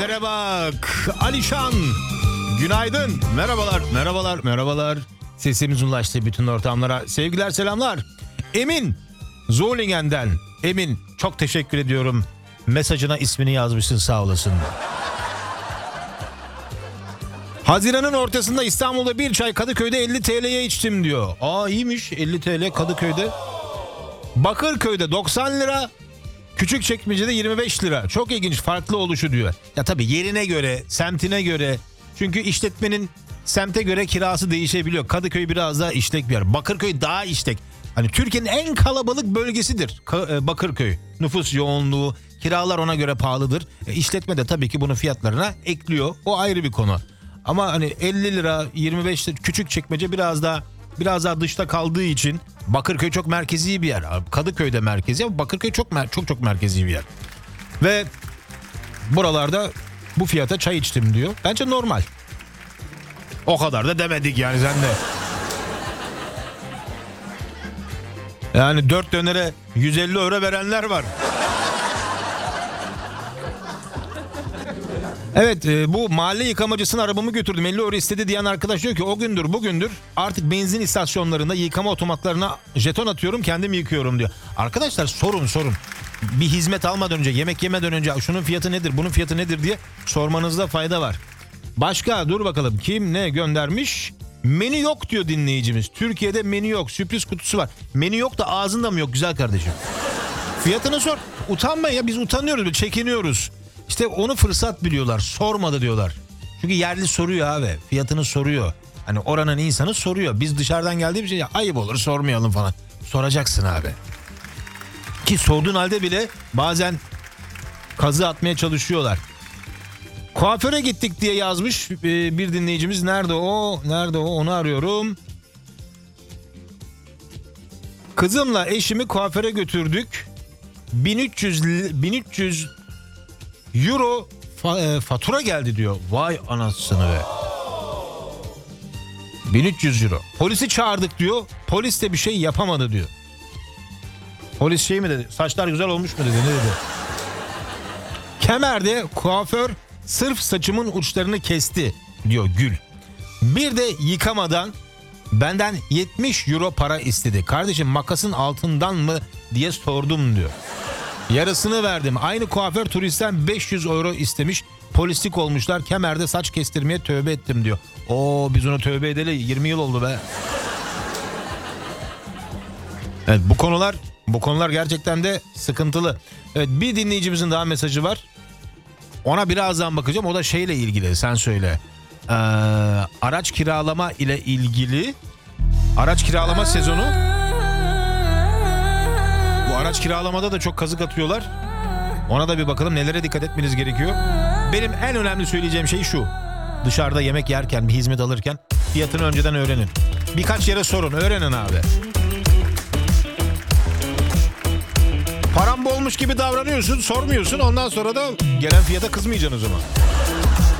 Haberlere bak. Alişan. Günaydın. Merhabalar. Sesimizin ulaştığı bütün ortamlara sevgiler, selamlar. Emin. Zolingen'den. Emin, çok teşekkür ediyorum. Mesajına ismini yazmışsın, sağ olasın. Haziran'ın ortasında İstanbul'da bir çay Kadıköy'de 50 TL'ye içtim diyor. İyiymiş, 50 TL Kadıköy'de. Bakırköy'de 90 lira. Küçükçekmece'de 25 lira. Çok ilginç, farklı oluşu diyor. Ya tabii yerine göre, semtine göre. Çünkü işletmenin semte göre kirası değişebiliyor. Kadıköy biraz daha işlek bir yer. Bakırköy daha işlek. Hani Türkiye'nin en kalabalık bölgesidir Bakırköy. Nüfus yoğunluğu, kiralar ona göre pahalıdır. İşletme de tabii ki bunun fiyatlarına ekliyor. O ayrı bir konu. Ama hani 50 lira, 25 lira, Küçükçekmece biraz daha dışta kaldığı için Bakırköy çok merkezi bir yer. Kadıköy de merkezi ama Bakırköy çok merkezi bir yer. Ve buralarda bu fiyata çay içtim diyor. Bence normal. O kadar da demedik yani, sen de. Yani 4 dönere 150 euro verenler var. Evet, bu mahalle yıkamacısına arabamı götürdüm, 50 euro istedi diyen arkadaş diyor ki o gündür bugündür artık benzin istasyonlarında yıkama otomatlarına jeton atıyorum, kendim yıkıyorum diyor. Arkadaşlar sorun. Bir hizmet almadan önce, yemek yemeden önce şunun fiyatı nedir, bunun fiyatı nedir diye sormanızda fayda var. Başka, dur bakalım kim ne göndermiş? Menü yok diyor dinleyicimiz. Türkiye'de menü yok, sürpriz kutusu var. Menü yok da ağzında mı yok güzel kardeşim? Fiyatını sor. Utanmayın ya, biz utanıyoruz, çekiniyoruz. İşte onu fırsat biliyorlar, sormadı diyorlar. Çünkü yerli soruyor abi, fiyatını soruyor. Hani oranın insanı soruyor. Biz dışarıdan geldiğimiz için ya ayıp olur sormayalım falan. Soracaksın abi. Ki sorduğun halde bile bazen kazı atmaya çalışıyorlar. Kuaföre gittik diye yazmış bir dinleyicimiz. Nerede o onu arıyorum. Kızımla eşimi kuaföre götürdük. 1300 euro fatura geldi diyor. Vay anasını be. 1300 euro. Polisi çağırdık diyor. Polis de bir şey yapamadı diyor. Polis şey mi dedi? Saçlar güzel olmuş mu dedi? Ne dedi? Kemer'de kuaför sırf saçımın uçlarını kesti diyor Gül. Bir de yıkamadan benden 70 euro para istedi. Kardeşim makasın altından mı diye sordum diyor. Yarısını verdim. Aynı kuaför turistten 500 euro istemiş. Polislik olmuşlar. Kemer'de saç kestirmeye tövbe ettim diyor. Biz onu tövbe edeli 20 yıl oldu be. Evet, bu konular gerçekten de sıkıntılı. Evet, bir dinleyicimizin daha mesajı var. Ona birazdan bakacağım. O da şeyle ilgili, sen söyle. Araç kiralama ile ilgili. Araç kiralama sezonu. Bu araç kiralamada da çok kazık atıyorlar. Ona da bir bakalım, nelere dikkat etmeniz gerekiyor. Benim en önemli söyleyeceğim şey şu. Dışarıda yemek yerken, bir hizmet alırken fiyatını önceden öğrenin. Birkaç yere sorun, öğrenin abi. Param bolmuş gibi davranıyorsun, sormuyorsun. Ondan sonra da gelen fiyata kızmayacaksın o zaman.